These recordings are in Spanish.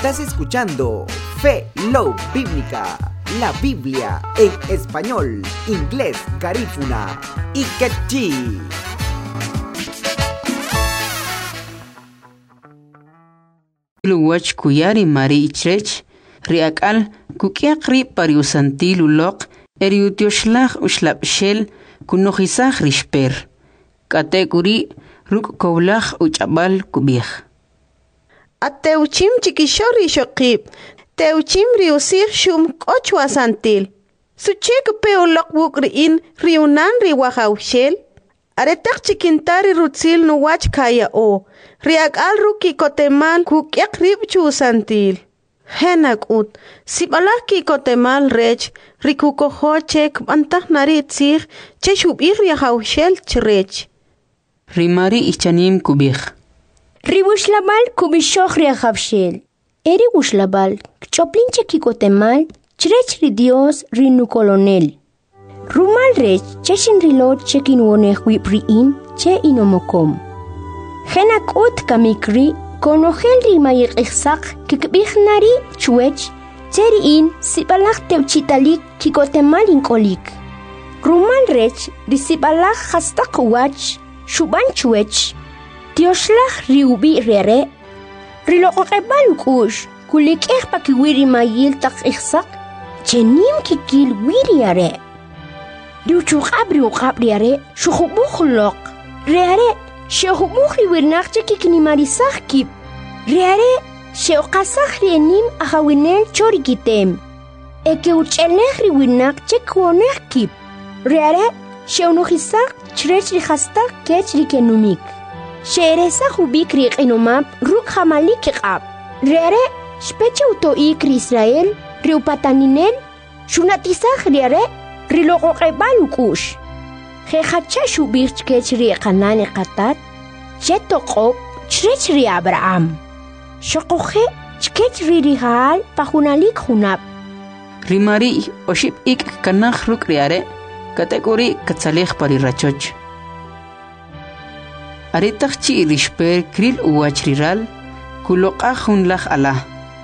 Estás escuchando Fe Love Bíblica, la Biblia en español, inglés, garífuna y quechí. Luwach kuyari mari ichrech, riakal kukiakri pariusantil ulok, eriutioshlag ushlapshel, kunojisag rishper. Katekuri ruk kowlag uchabal kubih. Ateuchim chikishori shokib, teuchim riusir shum kochwa santil. Suchik peolok wukriin riunan riwahaushel. Aretak chikintari rutzil nuwach kaya o. Riak al ruki kotemal kukyak ribchu santil. Henak ut, sibalaki kotemal rech, rikuko hochek bantah naritzir, cheshubir riahaushel chrech. Rimari ichanim kubih. Riwushlabal kubishok riahabshel. Eri wushlabal, choplinche kikotemal, chrech ri Dios rinu colonel. Rumal rech, cheshin rilot chekin wonech wipriin, che inomokom. Henak ut kamikri, konogel rimayir ihsak, kikbichnari chuech, teriin, sibalak teuchitalik kikotemal inkolik. Rumal rech, risibalak hastak wach, shuban chuech, Tioshlag riubi rere, rilokokebal ukush, kulik pakiwiri mayil tak ihsak, chenim kikil wiri are. Riuchukab riare, shukubuklok, reare, shehubuk riwirnak chekiknimarisah kip, reare, sheokasah rienim ahawinel chorikitem, eke ucheleh riwirnak chekwoneh kip, reare, sheunuhisak chrech rihastak kech rikenumik. Sheresa hubik rik inumap ruk hamalik ab. Rere speche utoik Israel riupataninel shunatisah rere rilokokebal ukush. Hehacha shubik chkech ri kanani katat chetokop chrech ri Abraham. Shokohe chkech ri rihal pahunalik hunap. Rimari oship ik kanach ruk riare kategori katsalech parirachoch. Aretachchi rishper kril uachriral, kuloka hunlach ala.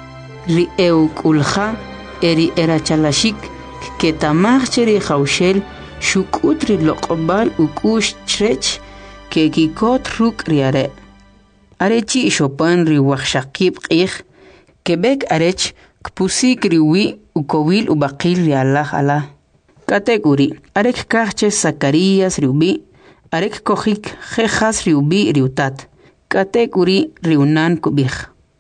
Ri kulha, eri erachalashik, ketamach cheri haushel, shukutri lokobal ukush chrech, kekikot ruk riare. Arechi shopan ri wachshakib ich, kebek arech, kpusik riwi ukowil ubakil rialach ala. Kategori, arek kache Zacarias riubi, Arek kohik jejas riubi riutat. Kategori riunan kubih.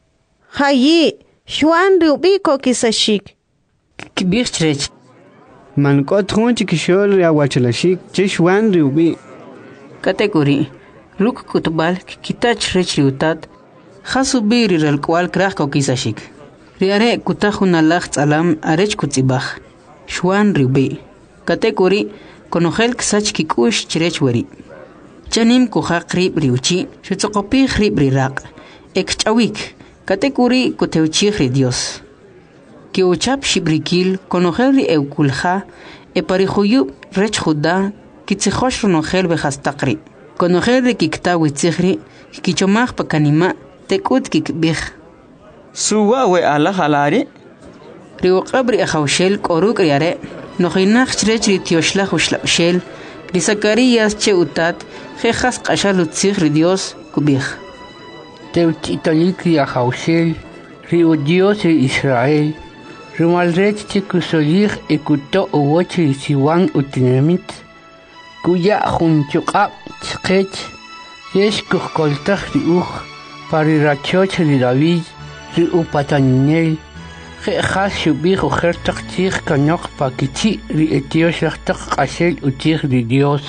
Hayi, Juan riubi kokisashik. Kibih chrech. Man kot hun chikishol riawachalashik, Juan riubi. Kategori ruk kutbal kita chrech riutat. Hasubi riral kwal krach kokisashik. Riare kutahunalach alam arech kutzibach. Juan riubi. Kategori konogel ksach kikush chrech wari. Chanim kuha krib riuchi, shutsokopi krib rirak. Ek chawik, kategori kuteuchi ri Dios. Kiuchap shibrikil, konogel ri eukulha, e parihuyub rech juda, kitzihosh ronogel behastakri. Konogel ri kiktawi tzihri, kichomach pakanima, tekut kikbih. Suwa we ala halari? Riuqabri ahaushel koruk riare, Nojinach chrech ri Tioshlag ushlapshel, ri Zacarias che utat, jejas kashalutzig ri Dios kubih. Teuchitalik ri ahaushel, ri Dios ri Israel, rumalrech chikusolig ekuto uwoch ri siwan utinemit, kuya junchukab chkech, yesh kuhkoltach ri parirachoch ri David, ri upataninel, Khas shubih uhertak tig kanok pakichi ri etioshachtak qashel utig ri Dios.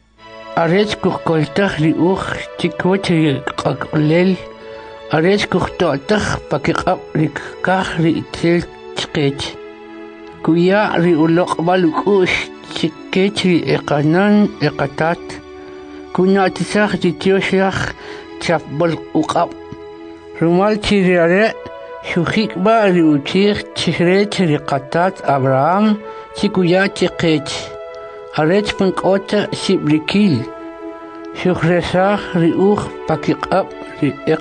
Arech kuhkoltak ri chikwach ri qaklel. Arech kuhtotak pakikab ri kah ri itel chkech. Kuya ri ulok balukush chikech ri ekanan ekatat. Kunatisach ri tioshach chapbol uqab. Rumal chiriare Shukik ba riuchir chrech riqatat Abraham chikuya chikech. Arech pankota shibrikil. Shukresa riuch pakikab ri